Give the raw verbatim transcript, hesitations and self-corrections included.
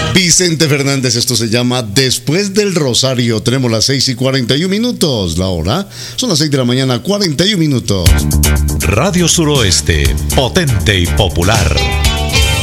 Vicente Fernández, esto se llama Después del Rosario. Tenemos las seis y cuarenta y un minutos. La hora son las seis de la mañana, cuarenta y un minutos. Radio Suroeste, potente y popular.